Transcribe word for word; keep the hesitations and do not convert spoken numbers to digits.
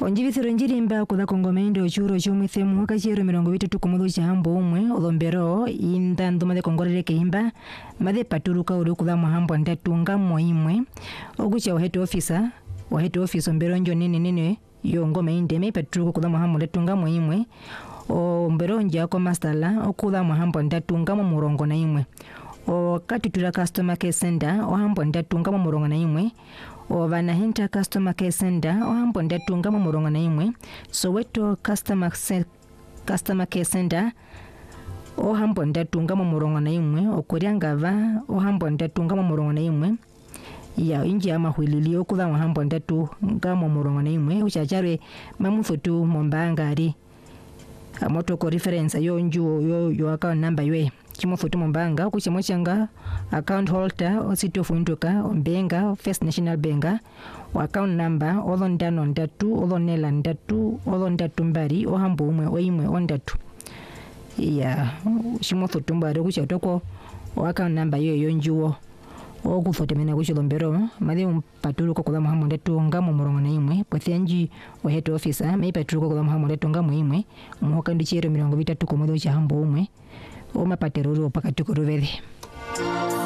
Onjibithiro njirimba kutha kongomendo churo chomwithemu kachero mirongo itatu kumuthu chambo umwe othombero inthandu mathe kongorere keimba mathe paturuka uri kutha muhambo ndatunga moimwe okucha head officer wa head office ombero njo nene nene yo ngoma indeme paturuka kutha muhambo ndatunga moimwe o mbero nja ko mastala okutha muhambo ndatunga mo murongo na imwe o katutura customer care center o hambo ndatunga mo murongo na imwe o vana henta customer care center o hambo ndatunga mo murongo na imwe Soweto customer customer care center o hambo ndatunga mo murongo na imwe okuriangava o hambo ndatunga mo murongo na imwe ya inji ama hwilili okutha mo hambo ndatunga mo murongo na imwe uchacharwe mamuthutu mombanga ari amotoko reference yo njuo yo yo account number ywe chimo foto mombanga kuchimo changa account holder ositi ofunduka ombenga First National Benga wa account number olondano ndatu olonela ndatu olondatu mbari ohambo umwe oimwe ondatu ya chimo foto mbari kuchatoko o account number yo yo njuo okufotemena kuchilombero mali umpaturuko kula muhambo ndatunga mu murongo na imwe pothenji o head officer mai paturuko kula muhambo ndatunga mu imwe muhoka ndichero mirongo itatu kumuthu cha hambo umwe o mapateruru pakati kuruvere.